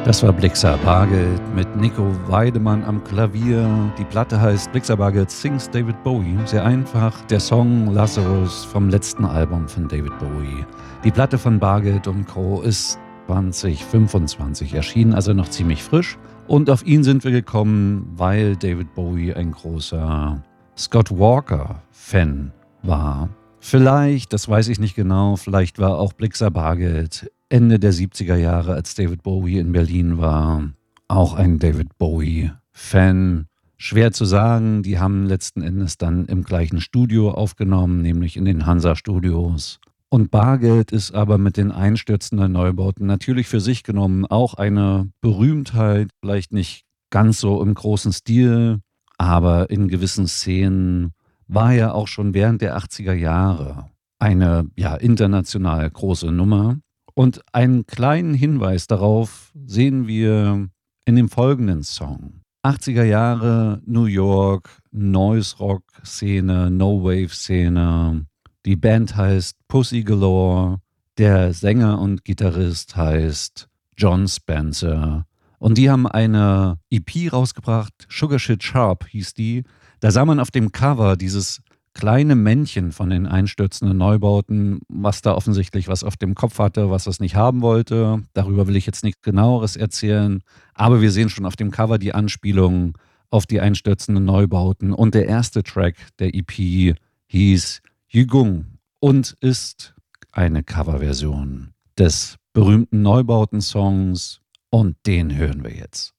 Das war Blixa Bargeld mit Nico Weidemann am Klavier. Die Platte heißt Blixa Bargeld Sings David Bowie. Sehr einfach. Der Song Lazarus vom letzten Album von David Bowie. Die Platte von Bargeld und Co. ist 2025 erschienen, also noch ziemlich frisch. Und auf ihn sind wir gekommen, weil David Bowie ein großer Scott Walker-Fan war. Vielleicht, das weiß ich nicht genau, vielleicht war auch Blixa Bargeld Ende der 70er Jahre, als David Bowie in Berlin war, auch ein David Bowie-Fan. Schwer zu sagen, die haben letzten Endes dann im gleichen Studio aufgenommen, nämlich in den Hansa-Studios. Und Bargeld ist aber mit den einstürzenden Neubauten natürlich für sich genommen auch eine Berühmtheit, vielleicht nicht ganz so im großen Stil, aber in gewissen Szenen war er auch schon während der 80er Jahre eine international große Nummer. Und einen kleinen Hinweis darauf sehen wir in dem folgenden Song. 80er Jahre, New York, Noise-Rock-Szene, No-Wave-Szene. Die Band heißt Pussy Galore. Der Sänger und Gitarrist heißt John Spencer. Und die haben eine EP rausgebracht, Sugar Shit Sharp hieß die. Da sah man auf dem Cover dieses kleine Männchen von den einstürzenden Neubauten, was da offensichtlich was auf dem Kopf hatte, was es nicht haben wollte. Darüber will ich jetzt nichts Genaueres erzählen. Aber wir sehen schon auf dem Cover die Anspielung auf die einstürzenden Neubauten. Und der erste Track der EP hieß Yugung und ist eine Coverversion des berühmten Neubauten-Songs. Und den hören wir jetzt.